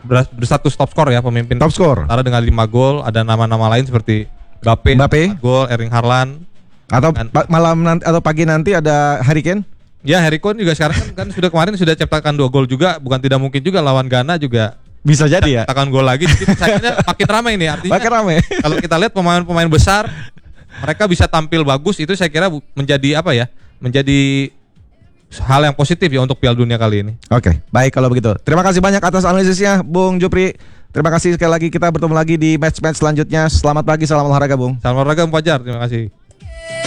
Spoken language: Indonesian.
berstatus top skor ya, pemimpin Top skor. setara dengan 5 gol. Ada nama-nama lain seperti Mbappe 4 gol, Erling Haaland atau malam nanti atau pagi nanti ada Harry Kane. Ya, Harry Kane juga sekarang kan sudah kemarin sudah ciptakan 2 gol juga, bukan tidak mungkin juga lawan Ghana juga bisa jadi ya. Ciptakan gol lagi, jadi sayangnya makin ramai ini artinya. Makin ramai. Kalau kita lihat pemain-pemain besar mereka bisa tampil bagus, itu saya kira menjadi apa ya? Menjadi hal yang positif ya untuk Piala Dunia kali ini. Oke, baik kalau begitu. Terima kasih banyak atas analisisnya, Bung Jupri. Terima kasih sekali lagi. Kita bertemu lagi di match-match selanjutnya. Selamat pagi, salam olahraga, Bung. Salam olahraga, Bung Fajar. Terima kasih.